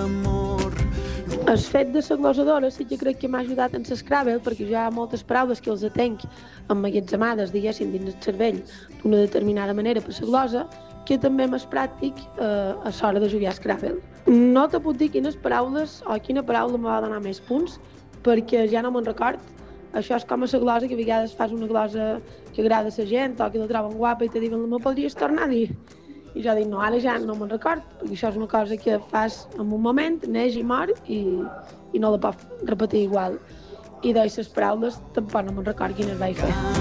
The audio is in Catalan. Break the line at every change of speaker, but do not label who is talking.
El fet de la glosadora sí que crec que m'ha ajudat en l'Scrabble, perquè jo hi ha moltes paraules que els tenc emmagatzemades, diguéssim, dins el cervell d'una determinada manera per la glosa, que també m'és pràctic a l'hora de jugar a Scrabble. No te puc dir quines paraules o quina paraula me va donar més punts, perquè ja no me'n record. Això és com a la glosa, que a vegades fas una glosa que agrada a la gent o que la troben guapa i te diuen me podries tornar a dir? I jo dic, no, ara ja no me'n record, perquè això és una cosa que fas en un moment, neix i mor i no la pots repetir igual. I de les paraules tampoc no me'n record quines vaig fer.